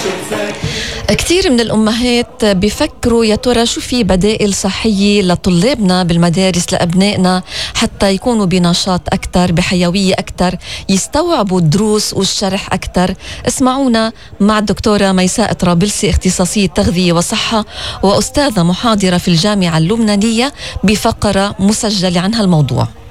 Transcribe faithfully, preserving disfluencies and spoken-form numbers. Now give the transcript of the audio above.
كثير من الأمهات بيفكروا يا ترى شو في بدائل صحية لطلابنا بالمدارس لأبنائنا حتى يكونوا بنشاط أكثر، بحيوية أكثر، يستوعبوا الدروس والشرح أكثر. اسمعونا مع الدكتورة ميساء طرابلسي، اختصاصية تغذية وصحة وأستاذة محاضرة في الجامعة اللبنانية، بفقرة مسجلة عن هالموضوع.